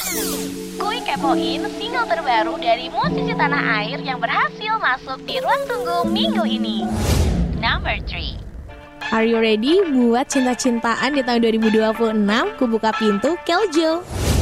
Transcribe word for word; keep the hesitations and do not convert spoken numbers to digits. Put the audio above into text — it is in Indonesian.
Kuy kepoin single terbaru dari musisi tanah air yang berhasil masuk di ruang tunggu minggu ini. Number three. Are you ready buat cinta-cintaan di tahun dua ribu dua puluh enam? Ku buka pintu, Keljo.